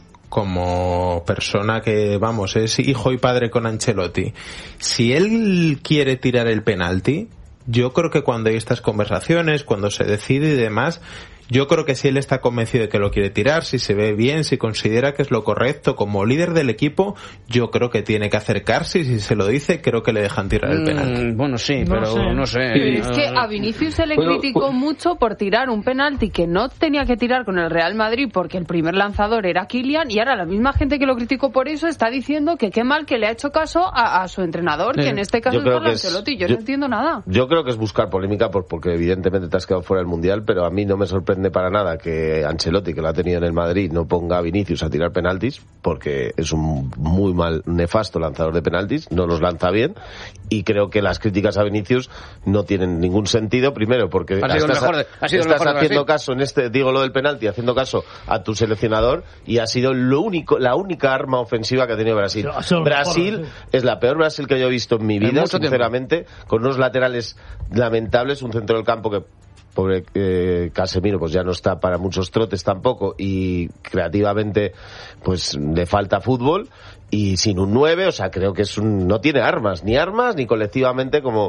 Speaker 7: como persona que, vamos, es hijo y padre con Ancelotti, si él quiere tirar el penalti, yo creo que cuando hay estas conversaciones, cuando se decide y demás, yo creo que si él está convencido de que lo quiere tirar, si se ve bien, si considera que es lo correcto, como líder del equipo, yo creo que tiene que acercarse y si se lo dice, creo que le dejan tirar el penalti.
Speaker 3: Mm, bueno, sí, no pero sé. no sé.
Speaker 6: Pero es que a Vinicius se le criticó mucho por tirar un penalti que no tenía que tirar con el Real Madrid porque el primer lanzador era Kylian, y ahora la misma gente que lo criticó por eso está diciendo que qué mal que le ha hecho caso a, a su entrenador, sí. que en este caso yo es por Ancelotti. Yo, yo no entiendo nada.
Speaker 5: Yo creo que es buscar polémica por, porque evidentemente te has quedado fuera del Mundial, pero a mí no me sorprende para nada que Ancelotti, que lo ha tenido en el Madrid, no ponga a Vinicius a tirar penaltis, porque es un muy mal, nefasto lanzador de penaltis, no los lanza bien, y creo que las críticas a Vinicius no tienen ningún sentido, primero porque
Speaker 3: ha sido
Speaker 5: estás,
Speaker 3: el mejor de, ha sido
Speaker 5: estás
Speaker 3: el mejor
Speaker 5: haciendo
Speaker 3: de
Speaker 5: caso en este, digo lo del penalti, haciendo caso a tu seleccionador, y ha sido lo único, la única arma ofensiva que ha tenido Brasil. Brasil es la peor Brasil que yo he visto en mi vida, en sinceramente, tiempo. Con unos laterales lamentables, un centro del campo que pobre eh, Casemiro pues ya no está para muchos trotes tampoco, y creativamente pues le falta fútbol, y sin un nueve, o sea, creo que es un, no tiene armas, ni armas ni colectivamente, como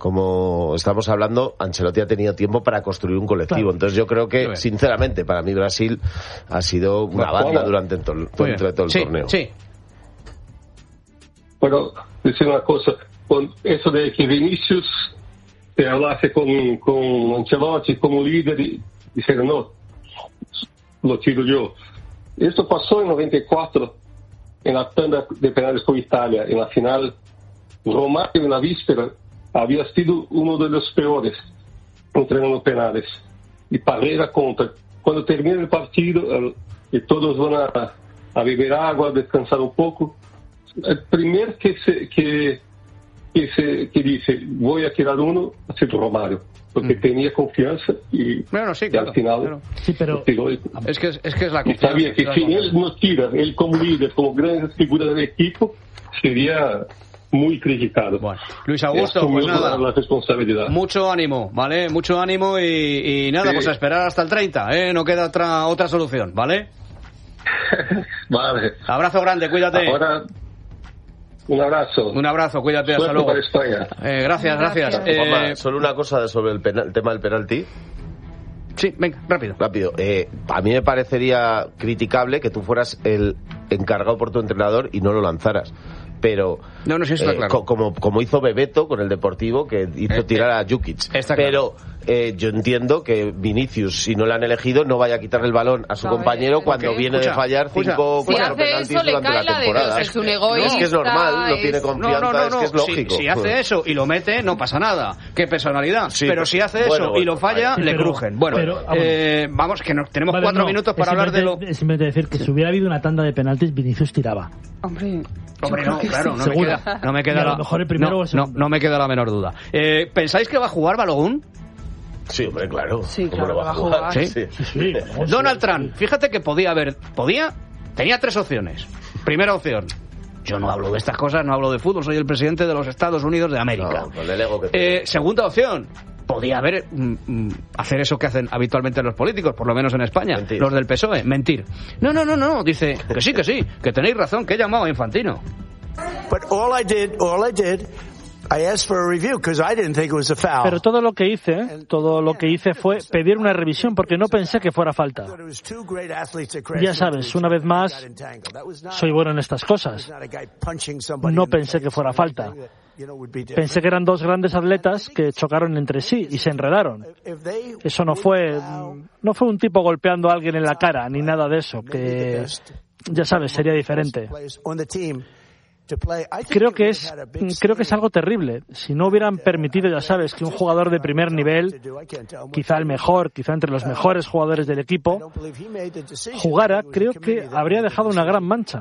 Speaker 5: como estamos hablando. Ancelotti ha tenido tiempo para construir un colectivo, claro. Entonces yo creo que sinceramente para mí Brasil ha sido una banda durante todo, durante todo el
Speaker 3: sí,
Speaker 5: torneo.
Speaker 3: Sí.
Speaker 9: Bueno, decir una cosa, con eso de que Vinicius te hablase con, con Ancelotti como líder y dijeron, no, lo tiro yo. Esto pasó en noventa y cuatro, en la tanda de penales con Italia, en la final. Romario en la víspera había sido uno de los peores entrenando penales. Y Parreira contra. Cuando termina el partido, el, y todos van a, a beber agua, a descansar un poco, el primer que se... Que, Que, se, que dice, voy a tirar uno, ha sido Romario, porque mm. tenía confianza y,
Speaker 3: bueno, sí,
Speaker 9: y
Speaker 3: claro,
Speaker 9: al final
Speaker 3: claro.
Speaker 4: Sí, pero
Speaker 9: tiró.
Speaker 3: Es que, es que es la
Speaker 9: confianza. Y sabía que si él no tira, él como líder, como gran figura del equipo, sería muy criticado.
Speaker 3: Bueno, Luis Augusto, pues nada,
Speaker 9: la responsabilidad.
Speaker 3: Mucho ánimo, ¿vale? Mucho ánimo y, y nada, sí. Pues a esperar hasta el treinta, ¿eh? No queda otra, otra solución, ¿vale?
Speaker 9: Vale.
Speaker 3: Abrazo grande, cuídate.
Speaker 9: Ahora... Un abrazo.
Speaker 3: Un abrazo, cuídate, hasta luego. Eh, gracias, gracias.
Speaker 5: Eh,
Speaker 3: eh,
Speaker 5: solo una cosa sobre el, penal, el tema del penalti.
Speaker 3: Sí, venga, rápido.
Speaker 5: Rápido. Eh, a mí me parecería criticable que tú fueras el encargado por tu entrenador y no lo lanzaras. Pero
Speaker 3: no, no, sí, está
Speaker 5: eh,
Speaker 3: claro.
Speaker 5: co- como, como hizo Bebeto con el Deportivo, que hizo tirar a Jukic.
Speaker 3: Está
Speaker 5: pero
Speaker 3: claro.
Speaker 5: eh, yo entiendo que Vinicius, si no le han elegido, no vaya a quitarle el balón a su
Speaker 6: ¿Sabes?
Speaker 5: compañero cuando
Speaker 6: Okay.
Speaker 5: viene
Speaker 3: Escucha,
Speaker 5: de fallar
Speaker 3: escucha.
Speaker 5: cinco
Speaker 6: Si
Speaker 5: cuatro
Speaker 6: hace
Speaker 5: penaltis
Speaker 6: eso, le
Speaker 5: durante
Speaker 6: cae
Speaker 5: la
Speaker 6: la de
Speaker 5: temporada.
Speaker 6: Dios, es un
Speaker 5: No,
Speaker 6: egoísta.
Speaker 5: es que es normal, no tiene
Speaker 6: es-
Speaker 5: confianza,
Speaker 3: No, no, no,
Speaker 5: es que es
Speaker 3: no. Si,
Speaker 5: lógico.
Speaker 3: si hace eso y lo mete, no pasa nada. Qué personalidad.
Speaker 5: Sí,
Speaker 3: pero si hace
Speaker 5: bueno,
Speaker 3: eso
Speaker 5: bueno,
Speaker 3: y lo falla,
Speaker 4: sí,
Speaker 3: le
Speaker 4: pero-
Speaker 3: crujen. Bueno,
Speaker 4: pero, ah, bueno.
Speaker 3: eh, vamos, que no, tenemos
Speaker 4: Vale,
Speaker 3: cuatro
Speaker 4: no,
Speaker 3: minutos para
Speaker 4: es
Speaker 3: hablar de lo...
Speaker 4: simplemente- Es simplemente decir que si hubiera habido una tanda de penaltis, Vinicius tiraba.
Speaker 6: Hombre,
Speaker 3: Hombre, no, claro, no me
Speaker 4: Seguro.
Speaker 3: queda, no me
Speaker 4: Y
Speaker 3: queda
Speaker 4: a lo
Speaker 3: la,
Speaker 4: mejor el primero
Speaker 3: no,
Speaker 4: o el
Speaker 3: no,
Speaker 4: segundo.
Speaker 3: no me queda la menor duda. Eh, ¿Pensáis que va a jugar Balogun?
Speaker 5: Sí, hombre, claro.
Speaker 6: Sí,
Speaker 5: ¿Cómo
Speaker 6: claro
Speaker 5: lo va a
Speaker 6: que va a
Speaker 5: jugar?
Speaker 3: jugar.
Speaker 5: Sí.
Speaker 4: Sí, vamos,
Speaker 3: Donald
Speaker 4: sí.
Speaker 3: Trump, fíjate que podía haber, podía, tenía tres opciones. Primera opción, yo no hablo de estas cosas, no hablo de fútbol, soy el presidente de los Estados Unidos de América.
Speaker 5: No, con el ego que tiene.
Speaker 3: Eh, segunda opción, podía haber mm, mm, hacer eso que hacen habitualmente los políticos, por lo menos en España,
Speaker 5: Mentir.
Speaker 3: los del P S O E, mentir. No, no, no, no, dice que sí, que sí, que tenéis razón, que he llamado a Infantino.
Speaker 12: But all I did, all I did, I asked for a review because I didn't think it was a foul.
Speaker 4: Pero todo lo que hice, todo lo que hice fue pedir una revisión porque no pensé que fuera falta. Ya sabes, una vez más, soy bueno en estas cosas. No pensé que fuera falta. Pensé que eran dos grandes atletas que chocaron entre sí y se enredaron. Eso no fue, no fue un tipo golpeando a alguien en la cara ni nada de eso, que ya sabes, sería diferente. Creo que es creo que es algo terrible. Si no hubieran permitido, ya sabes, que un jugador de primer nivel, quizá el mejor, quizá entre los mejores jugadores del equipo, jugara, creo que habría dejado una gran mancha.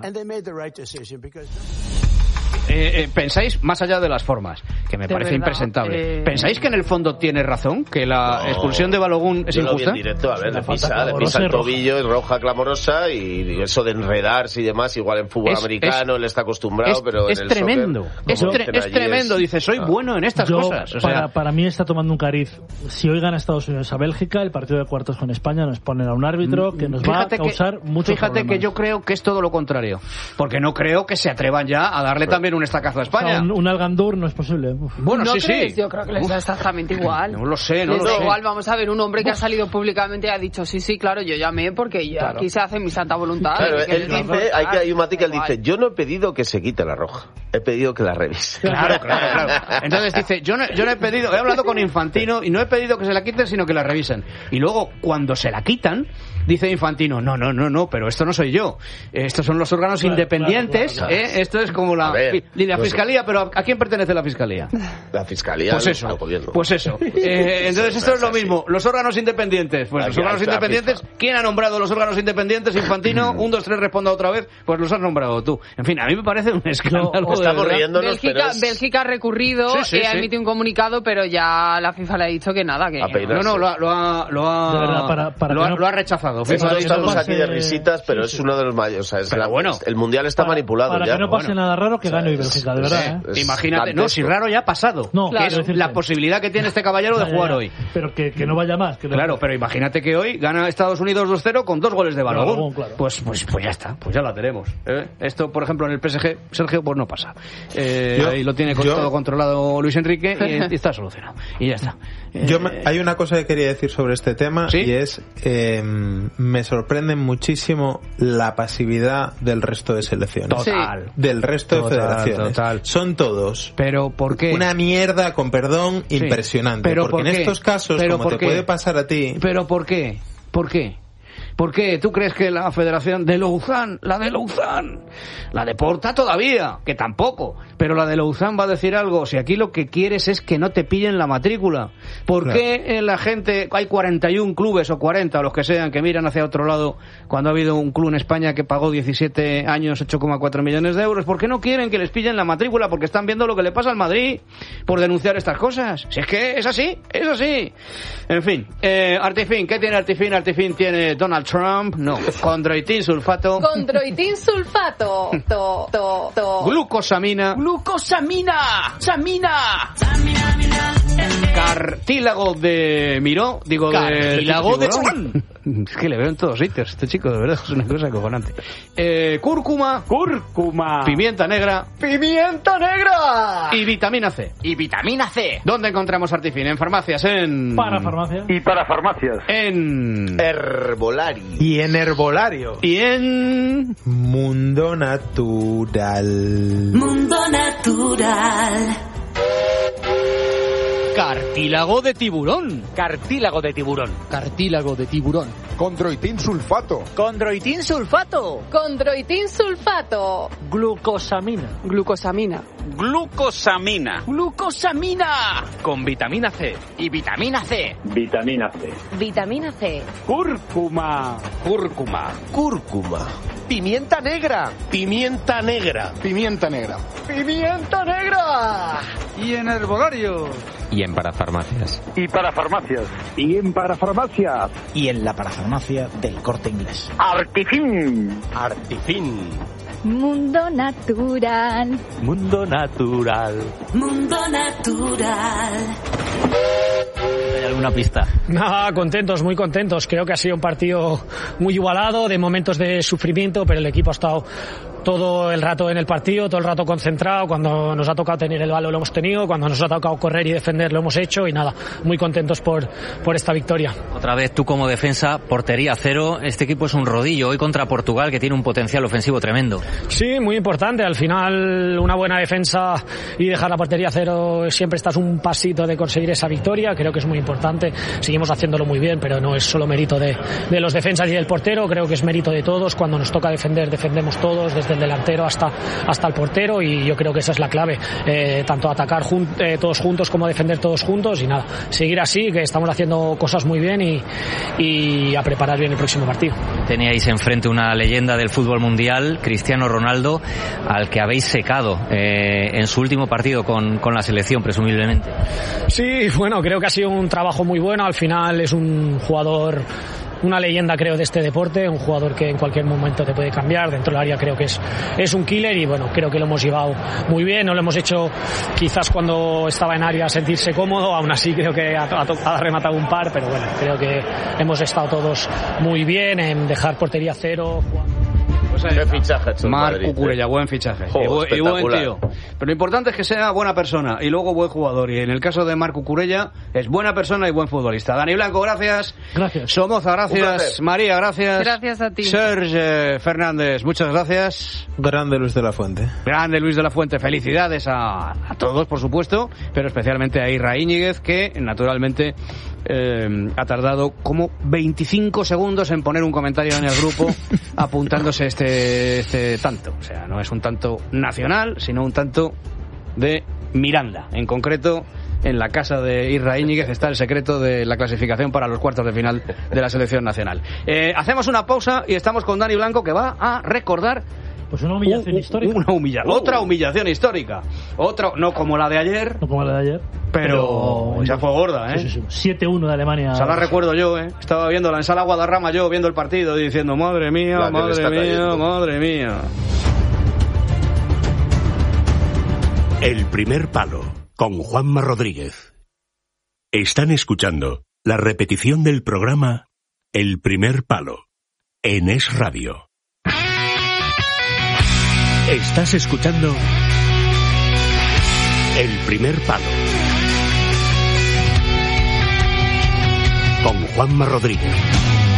Speaker 3: Eh, eh, ¿Pensáis, más allá de las formas, que me
Speaker 6: De
Speaker 3: parece
Speaker 6: verdad,
Speaker 3: impresentable,
Speaker 6: eh...
Speaker 3: ¿pensáis que en el fondo tiene razón, que la
Speaker 5: No,
Speaker 3: expulsión de Balogun es
Speaker 5: yo lo vi
Speaker 3: injusta?
Speaker 5: en directo, a ver, le
Speaker 4: falta
Speaker 5: pisa, le
Speaker 4: clamorosa
Speaker 5: pisa el
Speaker 4: y roja.
Speaker 5: tobillo, es roja clamorosa, y eso de enredarse y demás, igual en fútbol
Speaker 3: Es-
Speaker 5: americano él está acostumbrado,
Speaker 3: Es,
Speaker 5: pero
Speaker 3: es
Speaker 5: en el
Speaker 3: tremendo,
Speaker 5: soccer,
Speaker 3: es,
Speaker 5: como
Speaker 3: tre-
Speaker 5: dicen
Speaker 3: es
Speaker 5: allí,
Speaker 3: tremendo,
Speaker 5: es-
Speaker 3: dice, soy
Speaker 5: Ah.
Speaker 3: bueno en estas
Speaker 4: Yo,
Speaker 3: cosas. O sea,
Speaker 4: para, para mí está tomando un cariz. Si hoy gana Estados Unidos a Bélgica, el partido de cuartos con España nos ponen a un árbitro que nos va a
Speaker 3: Fíjate que-
Speaker 4: causar muchos
Speaker 3: Fíjate
Speaker 4: problemas.
Speaker 3: que yo creo que es todo lo contrario, porque no creo que se atrevan ya a darle también un estacazo a
Speaker 4: O sea,
Speaker 3: España.
Speaker 4: un, un Algandur no es posible. Uf.
Speaker 3: Bueno,
Speaker 6: ¿No
Speaker 3: sí,
Speaker 6: crees?
Speaker 3: sí.
Speaker 6: Yo creo que les da exactamente igual.
Speaker 3: No lo sé, no
Speaker 6: Les
Speaker 3: lo
Speaker 6: da
Speaker 3: sé.
Speaker 6: igual, vamos a ver, un hombre que ha salido públicamente y ha dicho, sí, sí, claro, yo llamé porque ya
Speaker 4: Claro.
Speaker 6: aquí se hace mi santa voluntad.
Speaker 5: Claro,
Speaker 6: ¿qué
Speaker 5: él
Speaker 6: les va a
Speaker 5: dice,
Speaker 6: importar?
Speaker 5: hay que hay un matiz que él
Speaker 6: Igual.
Speaker 5: dice, yo no he pedido que se quite la roja, he pedido que la revise.
Speaker 3: Claro, claro, claro. Entonces dice, yo no, yo no he pedido, he hablado con Infantino y no he pedido que se la quiten, sino que la revisen. Y luego, cuando se la quitan, dice Infantino, no, no, no, no, pero esto no soy yo. Estos son los órganos
Speaker 4: Claro,
Speaker 3: independientes,
Speaker 4: claro, claro.
Speaker 3: ¿eh? Esto es como la,
Speaker 5: A ver,
Speaker 3: fi- la
Speaker 5: no sé.
Speaker 3: fiscalía, pero ¿a, a quién pertenece la fiscalía?
Speaker 5: La fiscalía
Speaker 3: Pues
Speaker 5: del
Speaker 3: eso,
Speaker 5: gobierno.
Speaker 3: pues eso. Eh, entonces esto es lo
Speaker 5: así.
Speaker 3: mismo. Los órganos independientes. Pues los
Speaker 5: Aquí
Speaker 3: órganos
Speaker 5: está la
Speaker 3: independientes.
Speaker 5: FIFA.
Speaker 3: ¿Quién ha nombrado los órganos independientes? Infantino. Un, dos, tres, responda otra vez. Pues los has nombrado tú. En fin, a mí me parece un escándalo. de
Speaker 5: estamos
Speaker 3: verdad.
Speaker 5: riéndonos, pero
Speaker 6: Bélgica,
Speaker 5: es-
Speaker 6: Bélgica ha recurrido,
Speaker 3: Sí, sí,
Speaker 6: eh, ha
Speaker 3: sí.
Speaker 6: emitido un comunicado, pero ya la FIFA le ha dicho que nada, que
Speaker 5: A peinar.
Speaker 3: No, no, lo ha, lo ha, lo ha,
Speaker 4: De verdad, para- para
Speaker 3: lo
Speaker 4: que
Speaker 3: ha,
Speaker 4: no-
Speaker 3: lo ha rechazado.
Speaker 5: Esto
Speaker 3: FIFA ha dicho-
Speaker 5: estamos
Speaker 4: pase-
Speaker 5: aquí de risitas, pero
Speaker 4: sí,
Speaker 5: es
Speaker 4: sí.
Speaker 5: uno de los mayores. O sea, es
Speaker 3: Pero
Speaker 5: la-
Speaker 3: bueno.
Speaker 5: el mundial está
Speaker 4: Para-
Speaker 5: manipulado
Speaker 4: para
Speaker 5: ya.
Speaker 4: que no pase
Speaker 5: Bueno.
Speaker 4: nada raro, que gane hoy
Speaker 5: es-
Speaker 4: Bélgica, de
Speaker 5: es-
Speaker 4: verdad. ¿eh?
Speaker 5: es
Speaker 3: Imagínate, no, si
Speaker 5: dantesco.
Speaker 4: raro
Speaker 3: ya ha pasado.
Speaker 4: No,
Speaker 3: que
Speaker 4: claro,
Speaker 3: es
Speaker 4: decirte.
Speaker 3: la posibilidad que tiene este caballero de
Speaker 4: Ya, ya,
Speaker 3: jugar
Speaker 4: ya.
Speaker 3: hoy.
Speaker 4: Pero que, que no vaya más. Que no-
Speaker 3: Claro, pero imagínate que hoy gana Estados Unidos dos cero con dos goles de Balogun.
Speaker 4: Balogun, claro.
Speaker 3: Pues, pues, pues ya está, pues ya la tenemos. ¿eh? Esto, por ejemplo, en el P S G, Sergio, pues no pasa. Eh,
Speaker 7: Yo-
Speaker 3: ahí lo tiene con
Speaker 7: yo-
Speaker 3: todo controlado Luis Enrique y, y está solucionado. Y ya está. Eh,
Speaker 7: Yo me- hay una cosa que quería decir sobre este tema
Speaker 3: ¿Sí?
Speaker 7: y es eh, me sorprende muchísimo la pasividad del resto de selecciones.
Speaker 3: Total.
Speaker 7: Del resto
Speaker 3: Total,
Speaker 7: de federaciones.
Speaker 3: total.
Speaker 7: Son todos
Speaker 3: Pero ¿por qué?
Speaker 7: una mierda, con perdón,
Speaker 3: Sí.
Speaker 7: impresionante.
Speaker 3: Pero
Speaker 7: porque
Speaker 3: ¿por
Speaker 7: en
Speaker 3: qué?
Speaker 7: estos casos,
Speaker 3: Pero
Speaker 7: como
Speaker 3: ¿por
Speaker 7: te
Speaker 3: qué?
Speaker 7: puede pasar a ti,
Speaker 3: ¿Pero por qué? ¿Por qué? ¿Por qué? ¿Tú crees que la federación de Lausanne, la de Lausanne, la de Porta todavía, que tampoco, pero la de Lausanne va a decir algo? Si aquí lo que quieres es que no te pillen la matrícula. ¿Por
Speaker 7: Claro.
Speaker 3: qué en la gente, hay cuarenta y uno clubes o cuarenta, o los que sean, que miran hacia otro lado cuando ha habido un club en España que pagó diecisiete años, ocho coma cuatro millones de euros? ¿Por qué no quieren que les pillen la matrícula? Porque están viendo lo que le pasa al Madrid por denunciar estas cosas. Si es que es así, es así. En fin, eh, Artifin, ¿qué tiene Artifin? Artifin tiene Donald Trump, no, condroitin sulfato,
Speaker 6: Condroitin sulfato. To, to, to.
Speaker 3: glucosamina,
Speaker 6: Glucosamina. Samina.
Speaker 3: cartílago de Miró, digo de
Speaker 6: Cartílago de
Speaker 3: tiburón. Es que le veo en todos sitios, este chico, de verdad, es una cosa acojonante. Eh, cúrcuma,
Speaker 20: Cúrcuma.
Speaker 3: pimienta negra
Speaker 20: ¡Pimienta negra!
Speaker 3: y vitamina C.
Speaker 20: Y vitamina C.
Speaker 3: ¿Dónde encontramos Artifin? En farmacias, en...
Speaker 4: Para farmacia.
Speaker 20: Y para farmacias.
Speaker 3: En...
Speaker 5: Herbolari.
Speaker 7: y en herbolario,
Speaker 3: Y en...
Speaker 7: Mundo Natural.
Speaker 21: Mundo Natural.
Speaker 3: Cartílago de tiburón.
Speaker 20: Cartílago de tiburón.
Speaker 21: Cartílago de tiburón.
Speaker 22: Condroitín sulfato.
Speaker 20: Condroitín sulfato.
Speaker 6: Condroitín sulfato.
Speaker 4: Glucosamina.
Speaker 6: Glucosamina.
Speaker 20: Glucosamina.
Speaker 21: Glucosamina.
Speaker 20: Con vitamina C.
Speaker 21: Y vitamina C.
Speaker 9: Vitamina C.
Speaker 18: Vitamina C.
Speaker 20: Cúrcuma.
Speaker 21: Cúrcuma.
Speaker 22: Cúrcuma.
Speaker 19: Pimienta negra. Pimienta negra.
Speaker 22: Pimienta negra.
Speaker 20: Pimienta negra.
Speaker 3: Y en herbolario.
Speaker 2: Y en parafarmacias.
Speaker 20: Y para farmacias.
Speaker 9: Y en parafarmacias.
Speaker 21: Y en la parafarmacia del Corte Inglés.
Speaker 20: Artifin.
Speaker 19: Artifin.
Speaker 18: Mundo natural.
Speaker 20: Mundo natural.
Speaker 18: Mundo natural.
Speaker 2: ¿Hay alguna pista?
Speaker 1: Nada, contentos, muy contentos. Creo que ha sido un partido muy igualado, de momentos de sufrimiento, pero el equipo ha estado todo el rato en el partido, todo el rato concentrado. Cuando nos ha tocado tener el balón lo hemos tenido, cuando nos ha tocado correr y defender lo hemos hecho, y nada, muy contentos por, por esta victoria.
Speaker 2: Otra vez tú como defensa, portería cero. Este equipo es un rodillo hoy contra Portugal, que tiene un potencial ofensivo tremendo.
Speaker 1: Sí, muy importante. Al final, una buena defensa y dejar la portería cero, siempre estás un pasito de conseguir esa victoria. Creo que es muy importante. Seguimos haciéndolo muy bien, pero no es solo mérito de, de los defensas y del portero. Creo que es mérito de todos. Cuando nos toca defender, defendemos todos, desde el delantero hasta, hasta el portero, y yo creo que esa es la clave. Eh, tanto atacar jun, eh, todos juntos como defender todos juntos, y nada, seguir así, que estamos haciendo cosas muy bien, y, y a preparar bien el próximo partido.
Speaker 2: Teníais enfrente una leyenda del fútbol mundial, Cristiano Ronaldo, al que habéis secado eh, en su último partido con, con la selección, presumiblemente.
Speaker 1: Sí, bueno, creo que ha sido un trabajo muy bueno. Al final es un jugador, una leyenda, creo, de este deporte, un jugador que en cualquier momento te puede cambiar. Dentro del área creo que es, es un killer, y bueno, creo que lo hemos llevado muy bien. No lo hemos hecho quizás cuando estaba en área sentirse cómodo, aún así creo que ha, ha, ha rematado un par, pero bueno, creo que hemos estado todos muy bien en dejar portería cero.
Speaker 3: Pues
Speaker 5: Qué fichaje ha hecho el
Speaker 3: Marc
Speaker 5: Madrid,
Speaker 3: Cucurella,
Speaker 5: eh.
Speaker 3: buen fichaje.
Speaker 5: Jo,
Speaker 3: y, bu- y buen
Speaker 5: espectacular.
Speaker 3: tío. Pero lo importante es que sea buena persona y luego buen jugador. Y en el caso de Marc Cucurella, es buena persona y buen futbolista. Dani Blanco, gracias.
Speaker 4: Gracias.
Speaker 3: Somoza,
Speaker 5: Un
Speaker 3: gracias.
Speaker 5: placer.
Speaker 3: María, gracias.
Speaker 6: Gracias a ti.
Speaker 3: Serge Fernández, muchas gracias.
Speaker 7: Grande Luis de la Fuente.
Speaker 3: Grande Luis de la Fuente, felicidades a, a todos, por supuesto, pero especialmente a Irra Íñiguez, que naturalmente eh, ha tardado como veinticinco segundos en poner un comentario en el grupo apuntándose este, este tanto. O sea, no es un tanto nacional, sino un tanto de Miranda. En concreto, en la casa de Irra Íñiguez está el secreto de la clasificación para los cuartos de final de la selección nacional. Eh, hacemos una pausa y estamos con Dani Blanco, que va a recordar
Speaker 4: Pues una humillación
Speaker 3: un-
Speaker 4: histórica.
Speaker 3: Una humilla- Otra humillación histórica. Otra, no como la de ayer,
Speaker 4: No como la de ayer.
Speaker 3: pero esa fue gorda, ¿eh?
Speaker 4: Sí, sí, sí. siete uno de Alemania.
Speaker 3: O sea, la recuerdo yo, ¿eh? Estaba viendo la ensalada Guadarrama yo, viendo el partido, y diciendo, madre mía,
Speaker 5: La que le
Speaker 3: madre
Speaker 5: está
Speaker 3: mía,
Speaker 5: cayendo.
Speaker 3: madre mía.
Speaker 19: El primer palo con Juanma Rodríguez. Están escuchando la repetición del programa El primer palo en Es Radio. Estás escuchando El primer palo con Juanma Rodríguez.